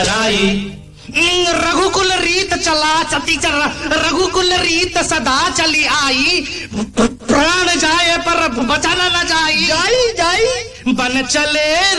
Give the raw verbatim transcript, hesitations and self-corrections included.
रघुकुल रीत चला चती चल रघुकुल रीत सदा चली आई, प्राण जाए पर बचाना न जाई, जाई जाई बन चले